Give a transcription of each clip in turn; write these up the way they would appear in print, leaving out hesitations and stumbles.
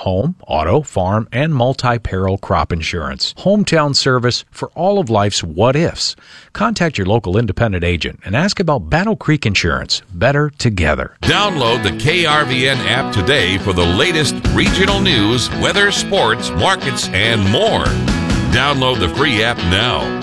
home, auto, farm, and multi-peril crop insurance. Hometown service for all of life's what-ifs. Contact your local independent agent and ask about Battle Creek Insurance. Better together. Download the KRVN app today for the latest regional news, weather, sports, markets, and more. Download the free app now.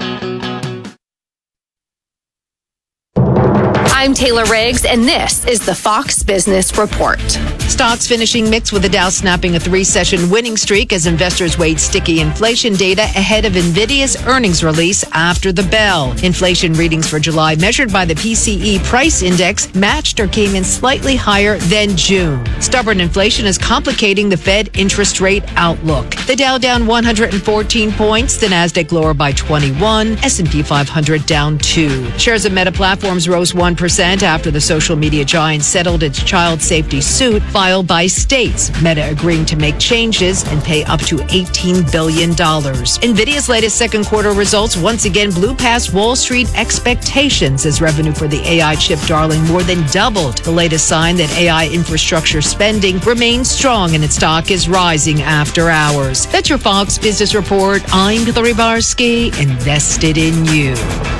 I'm Taylor Riggs, and this is the Fox Business Report. Stocks finishing mixed with the Dow snapping a 3-session winning streak as investors weighed sticky inflation data ahead of NVIDIA's earnings release after the bell. Inflation readings for July measured by the PCE price index matched or came in slightly higher than June. Stubborn inflation is complicating the Fed interest rate outlook. The Dow down 114 points, the Nasdaq lower by 21, S&P 500 down 2. Shares of Meta Platforms rose 1% after the social media giant settled its child safety suit filed by states, Meta agreeing to make changes and pay up to $18 billion. NVIDIA's latest second quarter results once again blew past Wall Street expectations as revenue for the AI chip darling more than doubled. The latest sign that AI infrastructure spending remains strong and its stock is rising after hours. That's your Fox Business Report. I'm Hillary Barsky, invested in you.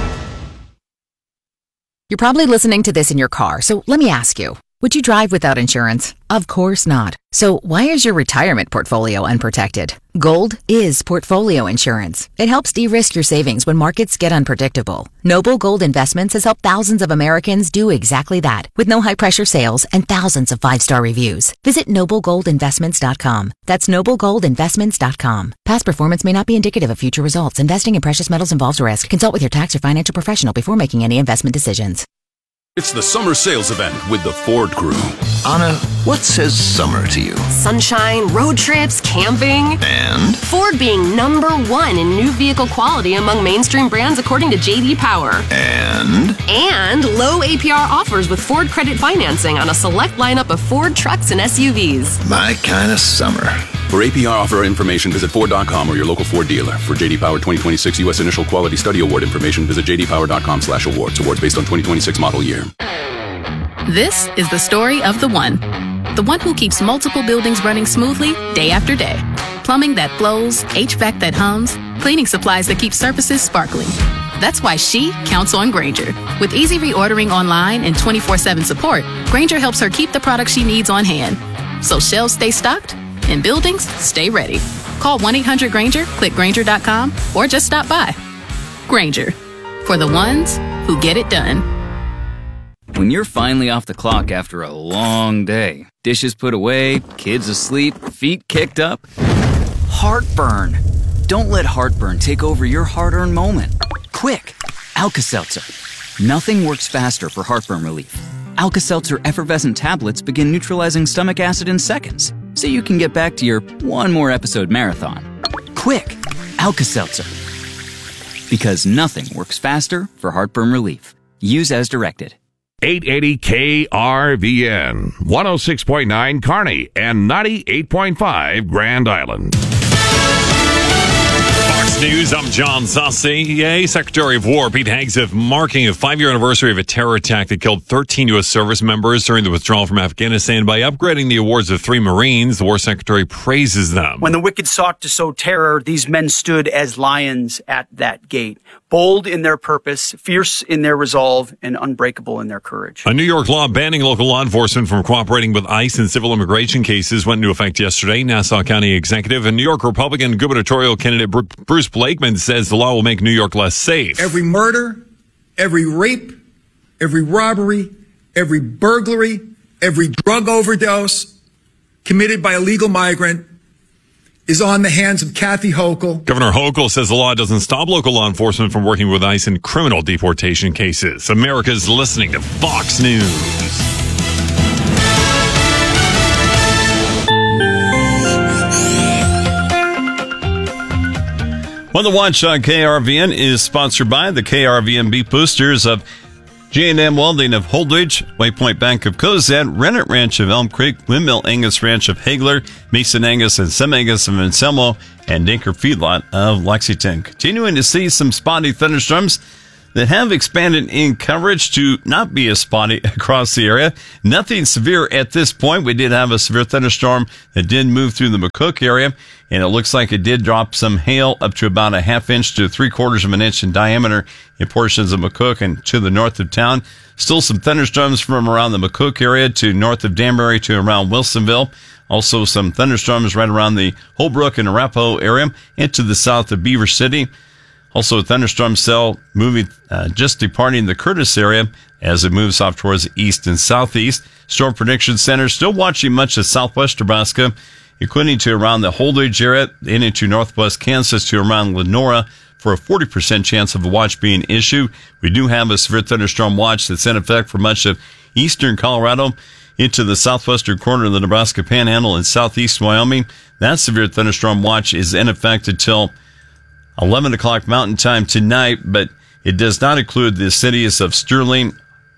You're probably listening to this in your car, so let me ask you, would you drive without insurance? Of course not. So why is your retirement portfolio unprotected? Gold is portfolio insurance. It helps de-risk your savings when markets get unpredictable. Noble Gold Investments has helped thousands of Americans do exactly that, with no high-pressure sales and thousands of 5-star reviews. Visit noblegoldinvestments.com. That's noblegoldinvestments.com. Past performance may not be indicative of future results. Investing in precious metals involves risk. Consult with your tax or financial professional before making any investment decisions. It's the summer sales event with the Ford Crew. Anna, what says summer to you? Sunshine, road trips, camping. And? Ford being #1 in new vehicle quality among mainstream brands according to J.D. Power. And? And low APR offers with Ford credit financing on a select lineup of Ford trucks and SUVs. My kind of summer. For APR offer information, visit Ford.com or your local Ford dealer. For J.D. Power 2026 U.S. Initial Quality Study Award information, visit jdpower.com/awards. Awards based on 2026 model year. This is the story of the one who keeps multiple buildings running smoothly day after day. Plumbing that flows, HVAC that hums, cleaning supplies that keep surfaces sparkling. That's why she counts on Grainger. With easy reordering online and 24/7 support, Grainger helps her keep the products she needs on hand. So shelves stay stocked and buildings stay ready. Call 1-800-GRAINGER, click Grainger.com, or just stop by. Grainger, for the ones who get it done. When you're finally off the clock after a long day, dishes put away, kids asleep, feet kicked up, heartburn. Don't let heartburn take over your hard-earned moment. Quick, Alka-Seltzer. Nothing works faster for heartburn relief. Alka-Seltzer effervescent tablets begin neutralizing stomach acid in seconds, so you can get back to your one more episode marathon. Quick, Alka-Seltzer. Because nothing works faster for heartburn relief. Use as directed. 880 KRVN, 106.9 Kearney, and 98.5 Grand Island. Fox News, I'm John Saucier. Secretary of War Pete Hegseth marking a 5-year anniversary of a terror attack that killed 13 U.S. service members during the withdrawal from Afghanistan by upgrading the awards of 3 Marines. The War Secretary praises them. When the wicked sought to sow terror, these men stood as lions at that gate, bold in their purpose, fierce in their resolve, and unbreakable in their courage. A New York law banning local law enforcement from cooperating with ICE in civil immigration cases went into effect yesterday. Nassau County Executive and New York Republican gubernatorial candidate Bruce Blakeman says the law will make New York less safe. Every murder, every rape, every robbery, every burglary, every drug overdose committed by a legal migrant is on the hands of Kathy Hochul. Governor Hochul says the law doesn't stop local law enforcement from working with ICE in criminal deportation cases. America's listening to Fox News. Well, the Watch on KRVN is sponsored by the KRVN Beef Boosters of J&M Welding of Holdridge, Waypoint Bank of Cozad, Rennet Ranch of Elm Creek, Windmill Angus Ranch of Hagler, Mason Angus and Sem Angus of Anselmo, and Dinker Feedlot of Lexington. Continuing to see some spotty thunderstorms that have expanded in coverage to not be as spotty across the area. Nothing severe at this point. We did have a severe thunderstorm that did move through the McCook area, and it looks like it did drop some hail up to about a half inch to 3/4 of an inch in diameter in portions of McCook and to the north of town. Still some thunderstorms from around the McCook area to north of Danbury to around Wilsonville. Also some thunderstorms right around the Holbrook and Arapahoe area and to the south of Beaver City. Also a thunderstorm cell moving, just departing the Curtis area as it moves off towards the east and southeast. Storm Prediction Center still watching much of southwest Nebraska, including to around the Holdridge area and into northwest Kansas to around Lenora for a 40% chance of a watch being issued. We do have a severe thunderstorm watch that's in effect for much of eastern Colorado into the southwestern corner of the Nebraska Panhandle and southeast Wyoming. That severe thunderstorm watch is in effect until 11 o'clock Mountain Time tonight, but it does not include the cities of Sterling,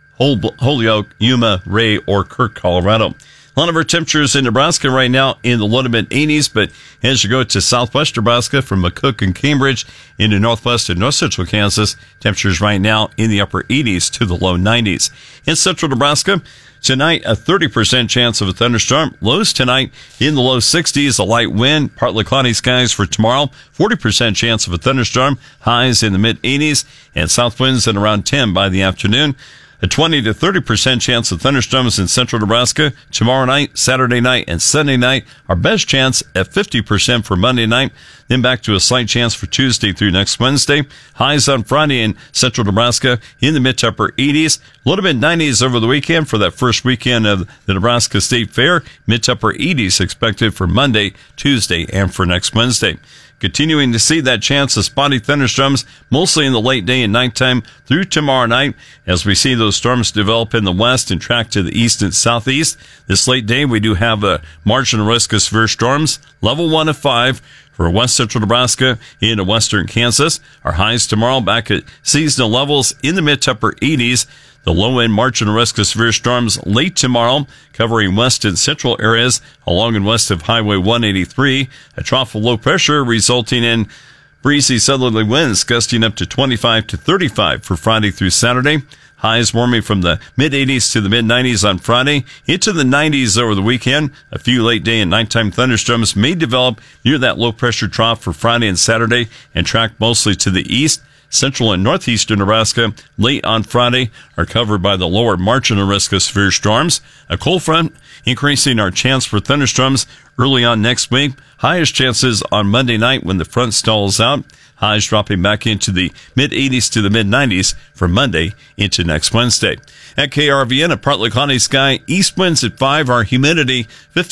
Holyoke, Yuma, Ray, or Kirk, Colorado. A lot of our temperatures in Nebraska right now in the low to mid 80s, but as you go to southwest Nebraska from McCook and Cambridge into northwest and north central Kansas, temperatures right now in the upper 80s to the low 90s. In central Nebraska, tonight a 30% chance of a thunderstorm. Lows tonight in the low 60s, a light wind, partly cloudy skies for tomorrow, 40% chance of a thunderstorm, highs in the mid 80s, and south winds at around 10 by the afternoon. A 20 to 30% chance of thunderstorms in central Nebraska tomorrow night, Saturday night, and Sunday night. Our best chance at 50% for Monday night. Then back to a slight chance for Tuesday through next Wednesday. Highs on Friday in central Nebraska in the mid to upper 80s. Low to mid 90s over the weekend for that first weekend of the Nebraska State Fair. Mid to upper 80s expected for Monday, Tuesday, and for next Wednesday. Continuing to see that chance of spotty thunderstorms, mostly in the late day and nighttime through tomorrow night, as we see those storms develop in the west and track to the east and southeast. This late day, we do have a marginal risk of severe storms, level 1 of 5 for west central Nebraska into western Kansas. Our highs tomorrow back at seasonal levels in the mid to upper 80s. The low-end marginal risk of severe storms late tomorrow, covering west and central areas along and west of Highway 183. A trough of low pressure resulting in breezy southerly winds gusting up to 25 to 35 for Friday through Saturday. Highs warming from the mid-80s to the mid-90s on Friday, into the 90s over the weekend. A few late day and nighttime thunderstorms may develop near that low-pressure trough for Friday and Saturday and track mostly to the east. Central and northeastern Nebraska late on Friday are covered by the lower marginal risk of severe storms. A cold front increasing our chance for thunderstorms early on next week. Highest chances on Monday night when the front stalls out. Highs dropping back into the mid-80s to the mid-90s from Monday into next Wednesday. At KRVN, a partly cloudy sky, east winds at 5, our humidity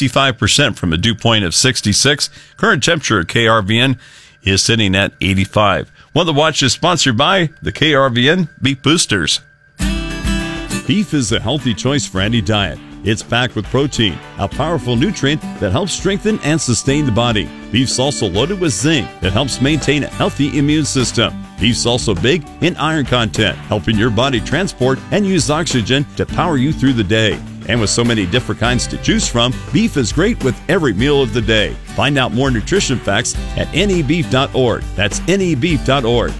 55% from a dew point of 66. Current temperature at KRVN is sitting at 85. One of the Watch is sponsored by the KRVN Beef Boosters. Beef is a healthy choice for any diet. It's packed with protein, a powerful nutrient that helps strengthen and sustain the body. Beef's also loaded with zinc that helps maintain a healthy immune system. Beef's also big in iron content, helping your body transport and use oxygen to power you through the day. And with so many different kinds to choose from, beef is great with every meal of the day. Find out more nutrition facts at nebeef.org. That's nebeef.org.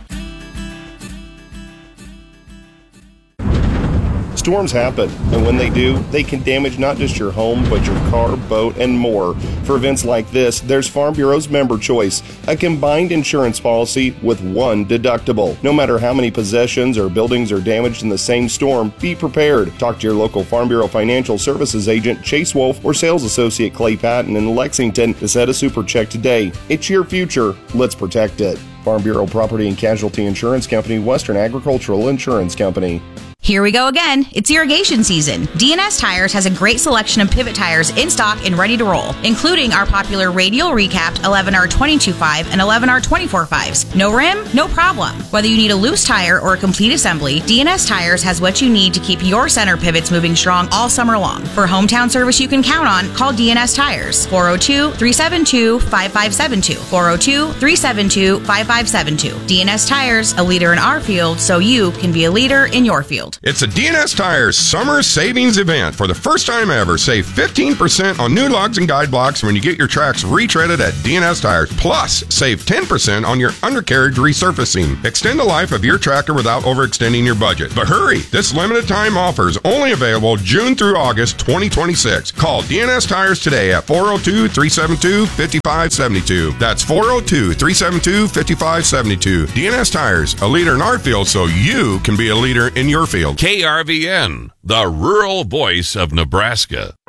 Storms happen, and when they do, they can damage not just your home, but your car, boat, and more. For events like this, there's Farm Bureau's Member Choice, a combined insurance policy with one deductible. No matter how many possessions or buildings are damaged in the same storm, be prepared. Talk to your local Farm Bureau Financial Services agent, Chase Wolf, or sales associate Clay Patton in Lexington to set a super check today. It's your future. Let's protect it. Farm Bureau Property and Casualty Insurance Company, Western Agricultural Insurance Company. Here we go again. It's irrigation season. DNS Tires has a great selection of pivot tires in stock and ready to roll, including our popular radial recapped 11R 22.5 and 11R 24.5s. No rim? No problem. Whether you need a loose tire or a complete assembly, DNS Tires has what you need to keep your center pivots moving strong all summer long. For hometown service you can count on, call DNS Tires. 402-372-5572. 402-372-5572. DNS Tires, a leader in our field, so you can be a leader in your field. Field. It's a DNS Tires Summer Savings Event. For the first time ever, save 15% on new lugs and guide blocks when you get your tracks retreaded at DNS Tires. Plus, save 10% on your undercarriage resurfacing. Extend the life of your tractor without overextending your budget. But hurry, this limited time offer is only available June through August 2026. Call DNS Tires today at 402-372-5572. That's 402-372-5572. DNS Tires, a leader in our field so you can be a leader in your field. KRVN, the rural voice of Nebraska.